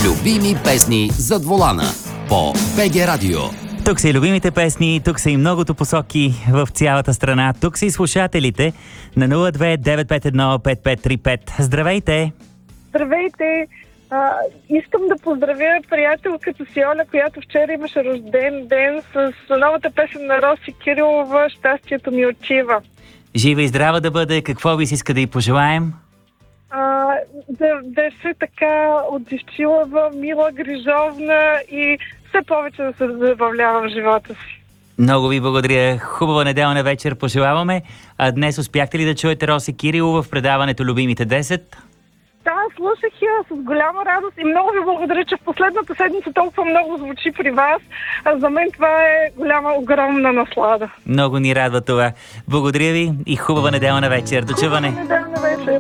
Любими песни зад волана по БГ Радио. Тук са и любимите песни, тук са и многото посоки в цялата страна. Тук са и слушателите на 02-951-5535. Здравейте! Здравейте! Искам да поздравя приятелката си Оля, която вчера имаше рожден ден с новата песен на Роси Кирилова "Щастието ми отива". Жива и здрава да бъде. Какво ви се иска да й пожелаем? Да е все така отзивчилава, мила, грижовна и все повече да се забавлява в живота си. Много ви благодаря. Хубава неделна вечер пожелаваме. А днес успяхте ли да чуете Роси Кирилова в предаването "Любимите 10"? Да, слушах я с голяма радост и много ви благодаря, че в последната седмица толкова много звучи при вас. За мен това е огромна наслада. Много ни радва това. Благодаря ви и хубава неделна вечер. До чуване. Хубава неделна вечер.